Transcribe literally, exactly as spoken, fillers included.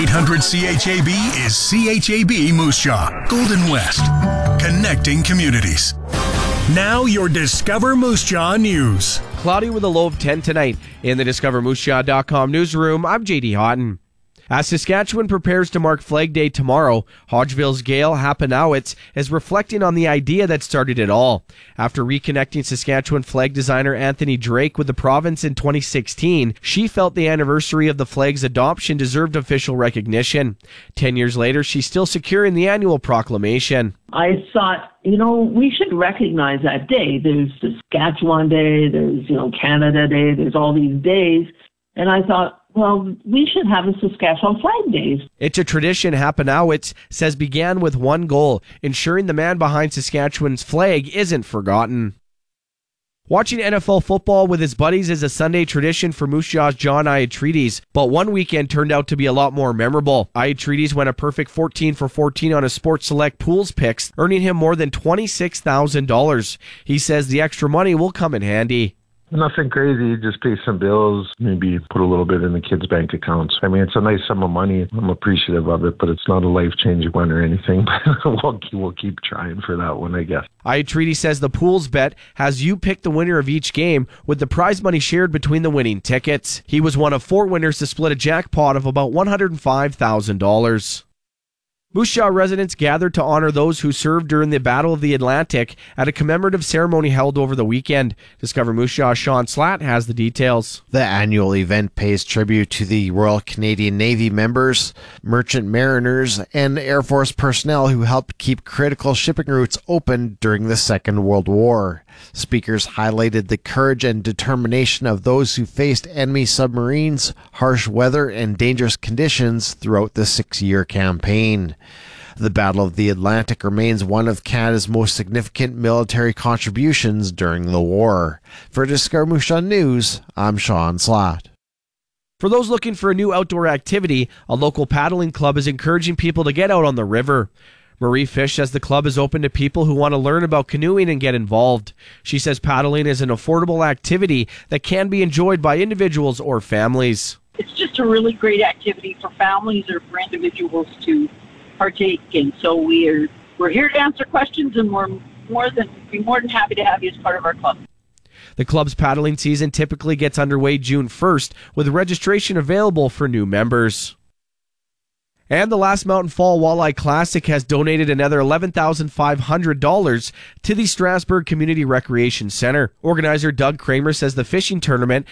eight hundred C H A B is C H A B Moose Jaw, Golden West, connecting communities. Now your Discover Moose Jaw news. Cloudy with a low of ten tonight. In the Discover Moose Jaw dot com newsroom, I'm J D Houghton. As Saskatchewan prepares to mark Flag Day tomorrow, Hodgeville's Gail Hapanowitz is reflecting on the idea that started it all. After reconnecting Saskatchewan flag designer Anthony Drake with the province in twenty sixteen, she felt the anniversary of the flag's adoption deserved official recognition. Ten years later, she's still securing the annual proclamation. I thought, you know, we should recognize that day. There's Saskatchewan Day, there's, you know, Canada Day, there's all these days. And I thought, well, we should have a Saskatchewan Flag Days. It's a tradition Hapanowitz says began with one goal, ensuring the man behind Saskatchewan's flag isn't forgotten. Watching N F L football with his buddies is a Sunday tradition for Moose Jaw's John Iatrides, but one weekend turned out to be a lot more memorable. Iatrides went a perfect fourteen for fourteen on his Sports Select Pools picks, earning him more than twenty-six thousand dollars. He says the extra money will come in handy. Nothing crazy, just pay some bills, maybe put a little bit in the kids' bank accounts. I mean, it's a nice sum of money. I'm appreciative of it, but it's not a life-changing one or anything. we'll, keep, we'll keep trying for that one, I guess. Iatrides says the Pools bet has you pick the winner of each game, with the prize money shared between the winning tickets. He was one of four winners to split a jackpot of about one hundred five thousand dollars. Moose Jaw residents gathered to honor those who served during the Battle of the Atlantic at a commemorative ceremony held over the weekend. Discover Moose Jaw's Sean Slatt has the details. The annual event pays tribute to the Royal Canadian Navy members, merchant mariners, and Air Force personnel who helped keep critical shipping routes open during the Second World War. Speakers highlighted the courage and determination of those who faced enemy submarines, harsh weather, and dangerous conditions throughout the six-year campaign. The Battle of the Atlantic remains one of Canada's most significant military contributions during the war. For Discover Moose Jaw News, I'm Sean Slatt. For those looking for a new outdoor activity, a local paddling club is encouraging people to get out on the river. Marie Fish says the club is open to people who want to learn about canoeing and get involved. She says paddling is an affordable activity that can be enjoyed by individuals or families. It's just a really great activity for families or for individuals to partake in. So we're we're here to answer questions, and we're more than be more than happy to have you as part of our club. The club's paddling season typically gets underway June first, with registration available for new members. And the Last Mountain Fall Walleye Classic has donated another eleven thousand five hundred dollars to the Strasbourg Community Recreation Center. Organizer Doug Kramer says the fishing tournament